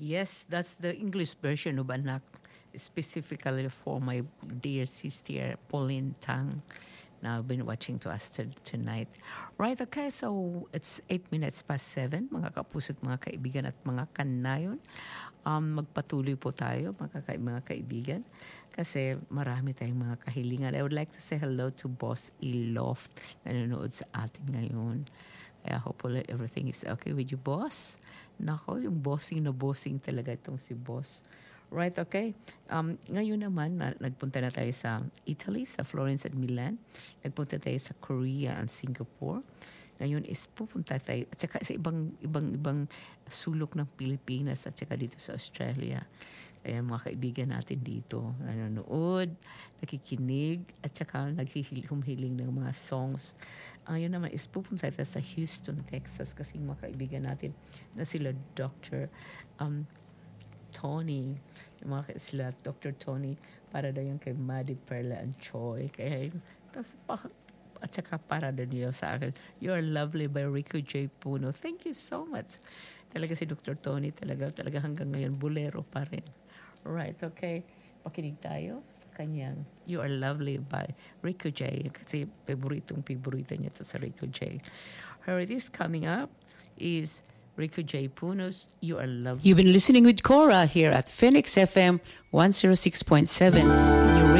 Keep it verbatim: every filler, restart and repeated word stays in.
Yes, that's the English version of Anak, specifically for my dear sister Pauline Tang. Now I've been watching to us t- tonight. Right, okay, so it's eight minutes past seven, mga kapuso't mga kaibigan at mga kanayon. Um, magpatuloy po tayo, mga, ka- mga kaibigan, kasi marami tayong mga kahilingan. I would like to say hello to Boss Iloft na nanonood sa atin ngayon. Kaya hopefully everything is okay with you, boss. Nako, yung bossing na bossing talaga itong si boss. Right, okay. Um, ngayon naman, na, nagpunta na tayo sa Italy, sa Florence at Milan. Nagpunta tayo sa Korea and Singapore. Ngayon is pupunta tayo, at saka sa ibang, ibang, ibang sulok ng Pilipinas at saka dito sa Australia. Kaya mga kaibigan natin dito, nanonood, nakikinig, at saka naghihiling ng mga songs. Ayun naman is pupunta tayo sa Houston, Texas, kasi mga kaibigan natin na sila Doctor Um, Tony, yung mga ka- sila Doctor Tony, para daw yung kay Maddie, Perla, and Choi. Kaya, tapos pa, at saka para daw niyo sa akin, You're Lovely by Rico J. Puno. Thank you so much. Talaga si Doctor Tony, talaga, talaga hanggang ngayon, bolero pa rin. Right, okay. Pakinig tayo sa kanyang You Are Lovely by Rico J. Kasi favoritong favorito niya to sa Rico J. Her it is coming up is Rico J. Puno's You Are Lovely. You've been listening with Cora here at Phoenix F M one oh six point seven. Your